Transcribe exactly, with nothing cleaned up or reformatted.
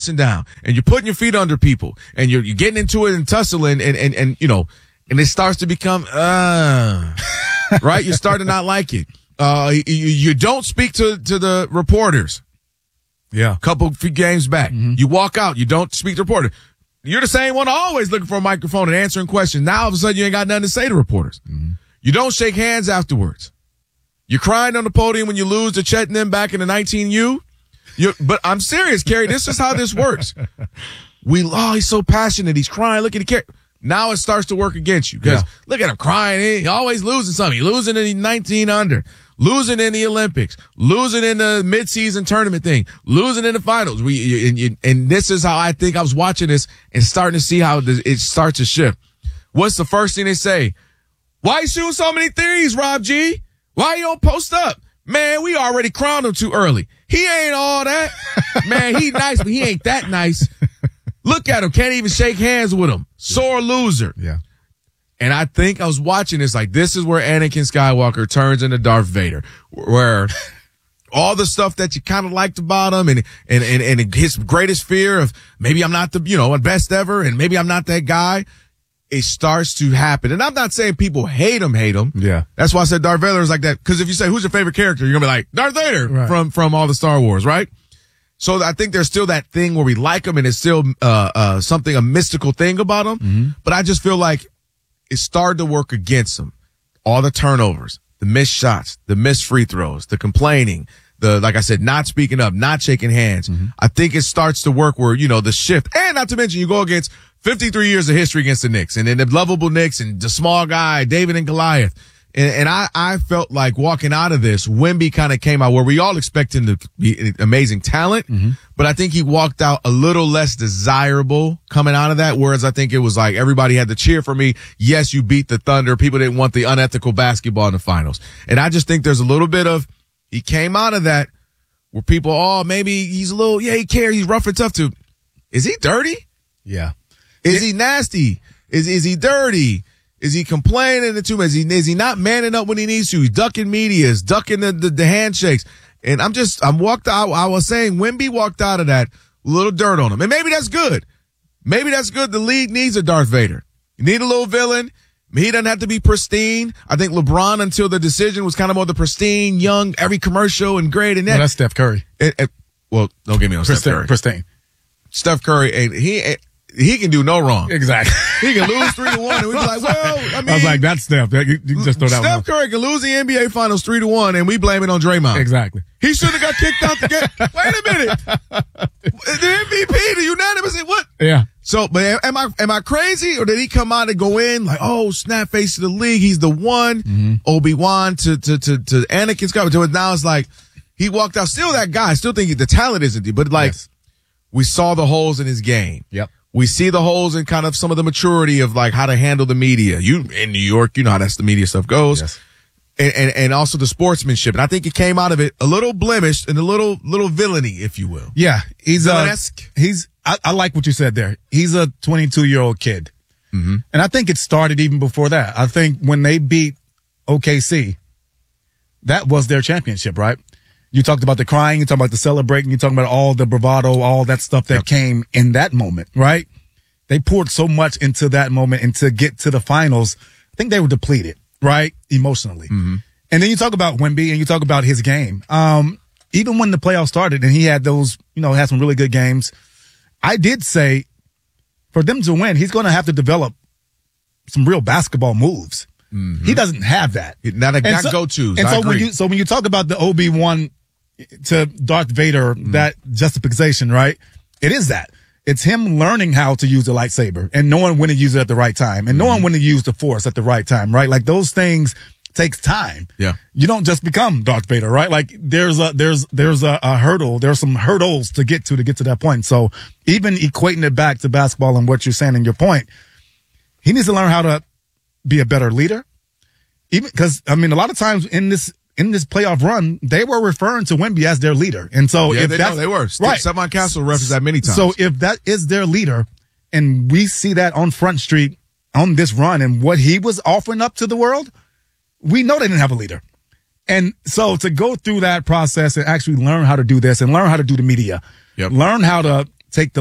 crouching down and you're putting your feet under people and you're, you're getting into it and tussling and, and, and, you know, and it starts to become, uh, right? You start to not like it. Uh, you, you don't speak to, to the reporters. Yeah. Couple few games back. Mm-hmm. You walk out. You don't speak to reporters. You're the same one always looking for a microphone and answering questions. Now all of a sudden you ain't got nothing to say to reporters. Mm-hmm. You don't shake hands afterwards. You're crying on the podium when you lose to Chet and them back in the nineteen U. You're, but I'm serious, Kerry. This is how this works. We, oh, he's so passionate. He's crying. Look at the Kerry. Now it starts to work against you because yeah. look at him crying. He always losing something. He's losing in the nineteen under, losing in the Olympics, losing in the midseason tournament thing, losing in the finals. We and, and this is how I think I was watching this and starting to see how it starts to shift. What's the first thing they say? Why you shooting so many threes, Rob G? Why you don't post up? Man, we already crowned him too early. He ain't all that. Man, he nice, but he ain't that nice. Look at him. Can't even shake hands with him. Sore loser. Yeah. And I think I was watching this like, this is where Anakin Skywalker turns into Darth Vader, where all the stuff that you kind of liked about him and, and, and, and his greatest fear of maybe I'm not the, you know, best ever and maybe I'm not that guy. It starts to happen. And I'm not saying people hate him, hate him. Yeah. That's why I said Darth Vader is like that. Cause if you say, who's your favorite character? You're going to be like, Darth Vader right. from, from all the Star Wars, right? So I think there's still that thing where we like him and it's still, uh, uh, something, a mystical thing about him. Mm-hmm. But I just feel like it started to work against him. All the turnovers, the missed shots, the missed free throws, the complaining, the, like I said, not speaking up, not shaking hands. Mm-hmm. I think it starts to work where, you know, the shift, and not to mention you go against fifty-three years of history against the Knicks and then the lovable Knicks and the small guy, David and Goliath. And, and I, I felt like walking out of this, Wemby kind of came out where we all expect him to be amazing talent, mm-hmm. but I think he walked out a little less desirable coming out of that. Whereas I think it was like everybody had to cheer for me. Yes, you beat the Thunder. People didn't want the unethical basketball in the finals. And I just think there's a little bit of, he came out of that where people, oh, maybe he's a little, yeah, he cares. He's rough and tough too. Is he dirty? Yeah. Is he nasty? Is is he dirty? Is he complaining too much? Is he, is he not manning up when he needs to? He's ducking medias, ducking the, the, the handshakes. And I'm just, I'm walked out. I was saying Wemby walked out of that a little dirt on him. And maybe that's good. Maybe that's good. The league needs a Darth Vader. You need a little villain. He doesn't have to be pristine. I think LeBron, until the decision, was kind of more the pristine, young, every commercial and great. And that. Well, that's Steph Curry. It, it, well, don't get me on pristine, Steph Curry. Pristine. Steph Curry, and he, he can do no wrong. Exactly. He can lose three to one, and we be like, well, I mean, I was like, that's Steph. You, you can just throw that Steph one Curry can lose the N B A Finals three to one, and we blame it on Draymond. Exactly. He should have got kicked out the game. Wait a minute, the M V P, the unanimous, what? Yeah. So, but am I am I crazy, or did he come out and go in like, oh, snap face to the league, he's the one, mm-hmm. Obi-Wan to to to to Anakin Skywalker. Now it's like he walked out, still that guy. I still think the talent isn't there, but like yes. we saw the holes in his game. Yep. We see the holes in kind of some of the maturity of like how to handle the media. You in New York, you know how that's the media stuff goes. Yes. And, and, and also the sportsmanship. And I think it came out of it a little blemished and a little, little villainy, if you will. Yeah. He's, uh, Villanesque. he's, I, I like what you said there. He's a twenty-two year old kid. Mm-hmm. And I think it started even before that. I think when they beat O K C, that was their championship, right? You talked about the crying, you talked about the celebrating, you talking about all the bravado, all that stuff that yep. came in that moment, right? They poured so much into that moment, and to get to the finals, I think they were depleted, right? Emotionally. Mm-hmm. And then you talk about Wemby and you talk about his game. Um, even when the playoffs started and he had those, you know, had some really good games, I did say for them to win, he's going to have to develop some real basketball moves. Mm-hmm. He doesn't have that. Not a not so, go-tos. And I so agree. when you so when you talk about the Obi-Wan to Darth Vader, mm-hmm. that juxtaposition, right? It is that. It's him learning how to use the lightsaber and knowing when to use it at the right time and knowing mm-hmm. when to use the Force at the right time, right? Like those things takes time. Yeah. You don't just become Darth Vader, right? Like there's a there's there's a, a hurdle. There's some hurdles to get to to get to that point. So even equating it back to basketball and what you're saying in your point, he needs to learn how to be a better leader. Even because I mean, a lot of times in this in this playoff run, they were referring to Wemby as their leader, and so yeah, if they, that's, know, they were right, Stephon Castle referenced that many times. So if that is their leader, and we see that on Front Street on this run and what he was offering up to the world, we know they didn't have a leader. And so to go through that process and actually learn how to do this and learn how to do the media, yep. learn how to take the